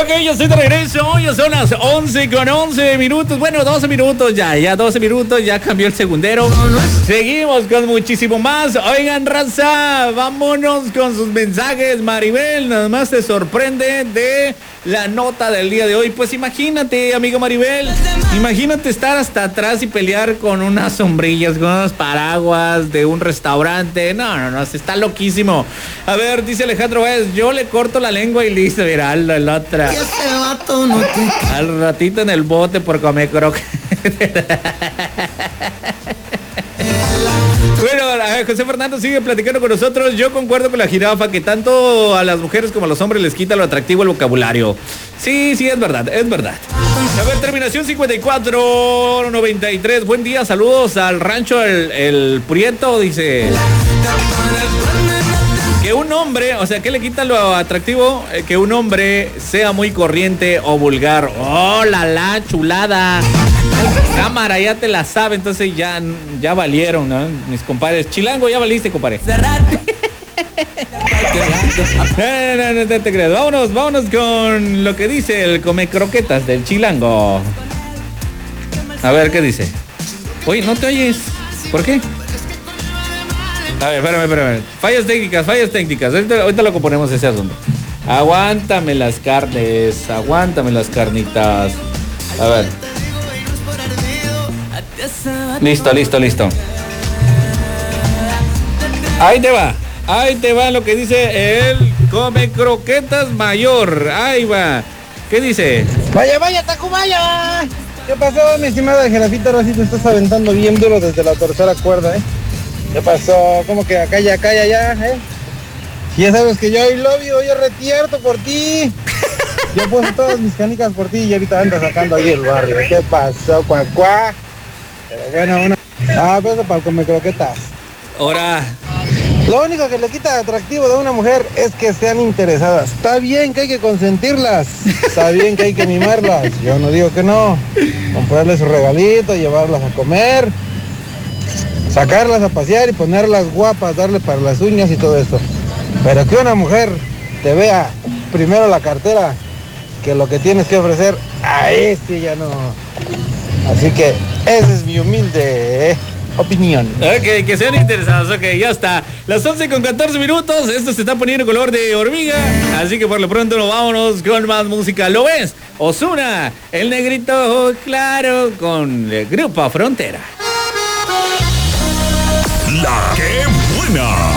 Ok, yo estoy de regreso. Ya son las 11:11. Bueno, 12 minutos ya 12 minutos. Ya cambió el segundero. Seguimos con muchísimo más. Oigan, raza, vámonos con sus mensajes. Maribel, nada más te sorprende de la nota del día de hoy. Pues imagínate, amigo Maribel, imagínate estar hasta atrás y pelear con unas sombrillas, con unos paraguas de un restaurante. No, se está loquísimo. A ver, dice Alejandro Báez, yo le corto la lengua y listo, mira, la otra. Al ratito en el bote por comer croquetas. Bueno, José Fernando sigue platicando con nosotros. Yo concuerdo con la jirafa que tanto a las mujeres como a los hombres les quita lo atractivo el vocabulario. Sí, es verdad. A ver, terminación 5493. Buen día, saludos al rancho el Prieto, dice. Que un hombre, o sea, ¿qué le quita lo atractivo? Que un hombre sea muy corriente o vulgar. ¡Oh, la chulada! Cámara, ya te la sabe, entonces ya valieron, ¿no? Mis compadres. Chilango, ya valiste, compadre. No te creas. Vámonos con lo que dice el come croquetas del Chilango. A ver, ¿qué dice? Oye, ¿no te oyes? ¿Por qué? A ver, espérame. Fallas técnicas. Ahorita lo componemos ese asunto. Aguántame las carnitas. A ver. Listo. Ahí te va lo que dice el come croquetas mayor. Ahí va. ¿Qué dice? Vaya, Tacubaya. ¿Qué pasó, mi estimada Jerafita? Ahora sí te estás aventando bien duro desde la tercera cuerda, ¿eh? ¿Qué pasó? ¿Cómo que calla ya, eh? Ya sabes que yo I love you, yo retierto por ti. Yo puse todas mis canicas por ti y ahorita andas sacando ahí el barrio. ¿Qué pasó, cuacuá? Pero bueno, peso para el come croquetas. Ahora. Lo único que le quita atractivo de una mujer es que sean interesadas. Está bien que hay que consentirlas, está bien que hay que mimarlas. Yo no digo que no. Comprarles su regalito, llevarlas a comer, sacarlas a pasear y ponerlas guapas, darle para las uñas y todo esto. Pero que una mujer te vea primero la cartera que lo que tienes que ofrecer, ahí sí ya no. Así que esa es mi humilde opinión. Ok, que sean interesados. Ok, ya está. Las 11:14. Esto se está poniendo color de hormiga. Así que por lo pronto nos vámonos con más música. ¿Lo ves? Ozuna, el negrito claro con el Grupo Frontera. La que buena.